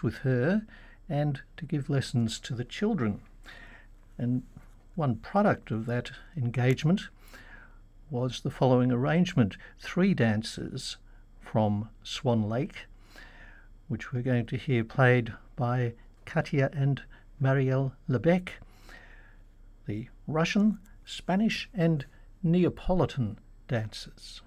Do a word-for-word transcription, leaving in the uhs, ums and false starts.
with her and to give lessons to the children. And one product of that engagement was the following arrangement: three dances from Swan Lake, which we're going to hear played by Katia and Marielle Lebec, the Russian, Spanish and Neapolitan dances.